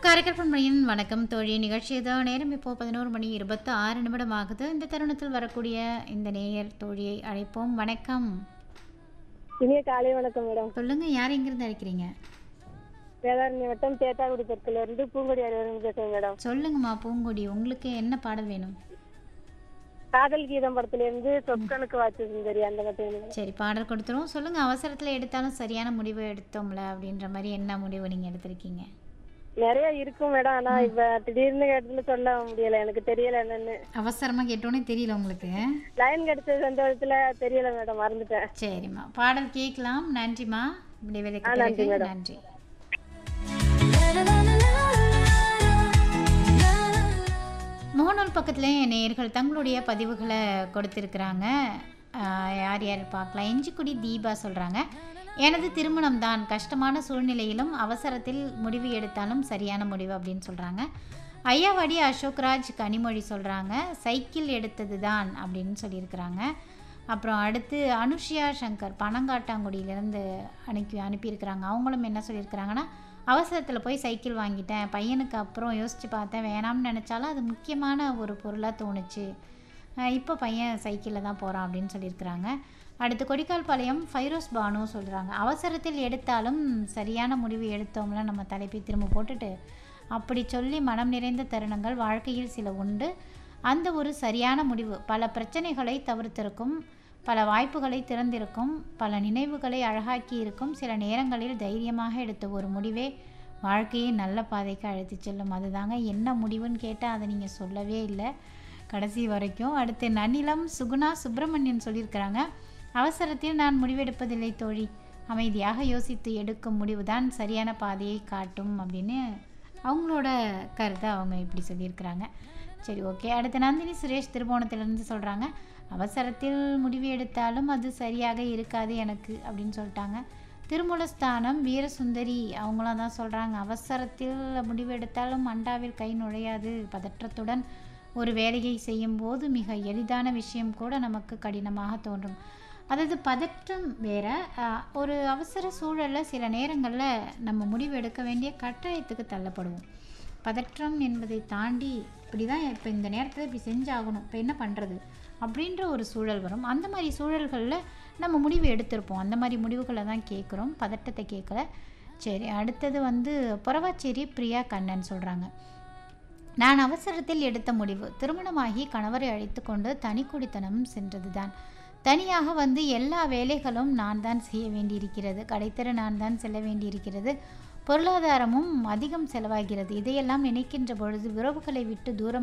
காரைக்கால் மணியின் வணக்கம் தோழி நிகழ்ச்சி தான். நேரம் இப்போ 11:26 ஆகுது. இந்த தருணத்தில் வரக்கூடிய இந்த நேயர் தோழியை அழைப்போம். வணக்கம். இனிய காலை வணக்கம் மேடம். சொல்லுங்க, யார் எங்கிருந்து அழைக்கிறீங்க? வேதாரண்ய வட்டம் தேத்தாக்குடி தெற்குல இருந்து பூங்கொடி அறிவரன் பேசுறேன் மேடம். சொல்லுங்கம்மா பூங்கொடி, உங்களுக்கு என்ன பாடல் வேணும்? காதல் கீதம் படத்துல இருந்து சொற்கணுக்கு வாச்சு சுந்தரி அந்த மட்டும். சரி, பாடல் கொடுத்துருவோம். சொல்லுங்க, அவசரத்தில் எடுத்தாலும் சரியான முடிவு எடுத்தோம்ல அப்படின்ற மாதிரி என்ன முடிவு நீங்கள் எடுத்திருக்கீங்க? நிறைய இருக்கும் மேடம். ஆனா இப்ப திடீர்னு கேட்டுன்னு சொல்ல முடியல, எனக்கு தெரியல என்னன்னு. அவசரமாக கேட்டோன்னே தெரியல உங்களுக்கு? லைன் கிடைச்ச சந்தோஷத்துல தெரியல மேடம், மறந்துட்டேன். சரிம்மா, பாடல் கேட்கலாம். நன்றிம்மா. விடைவேளைக்கு நன்றி பிறகு மேடம். நன்றி. முகநூல் பக்கத்தில் நேயர்கள் தங்களுடைய பதிவுகளை கொடுத்துருக்குறாங்க. யார் யார் பார்க்கலாம். இஞ்சிக்குடி தீபா சொல்கிறாங்க, எனது திருமணம் தான், கஷ்டமான சூழ்நிலையிலும் அவசரத்தில் முடிவு எடுத்தாலும் சரியான முடிவு அப்படின்னு சொல்கிறாங்க. ஐயாவாடி அசோக்ராஜ் கனிமொழி சொல்கிறாங்க, சைக்கிள் எடுத்தது தான் அப்படின்னு சொல்லியிருக்கிறாங்க. அப்புறம் அடுத்து அனுஷியா சங்கர் பனங்காட்டாங்குடியிலேருந்து அனுப்பியிருக்கிறாங்க. அவங்களும் என்ன சொல்லியிருக்கிறாங்கன்னா, அவசரத்தில் போய் சைக்கிள் வாங்கிட்டேன், பையனுக்கு அப்புறம் யோசித்து பார்த்தேன், வேணாம்னு நினச்சாலும் அது முக்கியமான ஒரு பொருளாக தோணுச்சு, இப்போ பையன் சைக்கிளில் தான் போகிறான் அப்படின்னு சொல்லியிருக்கிறாங்க. அடுத்து கொடிக்கால்பாளையம் ஃபைரோஸ் பானு சொல்கிறாங்க, அவசரத்தில் எடுத்தாலும் சரியான முடிவு எடுத்தோம்ல நம்ம தலைப்பை திரும்ப போட்டுட்டு, அப்படி சொல்லி மனம் நிறைந்த தருணங்கள் வாழ்க்கையில் சில உண்டு. அந்த ஒரு சரியான முடிவு பல பிரச்சனைகளை தவிர்த்திருக்கும், பல வாய்ப்புகளை திறந்திருக்கும், பல நினைவுகளை அழகாக்கி இருக்கும். சில நேரங்களில் தைரியமாக எடுத்த ஒரு முடிவே வாழ்க்கையை நல்ல பாதைக்கு அழைத்து செல்லும். அதுதாங்க என்ன முடிவுன்னு கேட்டால் அதை நீங்கள் சொல்லவே இல்லை கடைசி வரைக்கும். அடுத்து நன்னிலம் சுகுணா சுப்பிரமணியன் சொல்லியிருக்கிறாங்க, அவசரத்தில் நான் முடிவெடுப்பதில்லை தோழி, அமைதியாக யோசித்து எடுக்கும் முடிவுதான் சரியான பாதையை காட்டும் அப்படின்னு அவங்களோட கருத்தை அவங்க இப்படி சொல்லியிருக்கிறாங்க. சரி, ஓகே. அடுத்து நந்தினி சுரேஷ் திருவோணத்திலேருந்து சொல்கிறாங்க, அவசரத்தில் முடிவு எடுத்தாலும் அது சரியாக இருக்காது எனக்கு அப்படின்னு சொல்லிட்டாங்க. திருமூலஸ்தானம் வீரசுந்தரி அவங்களாம் தான் சொல்கிறாங்க, அவசரத்தில் முடிவு எடுத்தாலும் அண்டாவில் கை நுழையாது, பதற்றத்துடன் ஒரு வேலையை செய்யும்போது மிக எளிதான விஷயம் கூட நமக்கு கடினமாக தோன்றும். அதாவது பதற்றம் வேற, ஒரு அவசர சூழலில் சில நேரங்களில் நம்ம முடிவு எடுக்க வேண்டிய கட்டாயத்துக்கு தள்ளப்படுவோம். பதற்றம் என்பதை தாண்டி இப்படி தான், இப்போ இந்த நேரத்தில் இப்படி செஞ்சாகணும், இப்போ என்ன பண்ணுறது அப்படின்ற ஒரு சூழல் வரும். அந்த மாதிரி சூழல்களில் நம்ம முடிவு எடுத்திருப்போம். அந்த மாதிரி முடிவுகளை தான் கேட்குறோம், பதட்டத்தை கேட்கல. சரி, அடுத்தது புறவாச்சேரி பிரியா கண்ணன் சொல்கிறாங்க, நான் அவசரத்தில் எடுத்த முடிவு திருமணமாகி கணவரை அழைத்து கொண்டு தனி குடித்தனம் சென்றது தான். தனியாக எல்லா வேலைகளும் நான் தான் செய்ய வேண்டியிருக்கிறது, கடைத்தர நான் தான் செல்ல வேண்டியிருக்கிறது, பொருளாதாரமும் அதிகம் செலவாகிறது. இதையெல்லாம் நினைக்கின்ற பொழுது உறவுகளை விட்டு தூரம்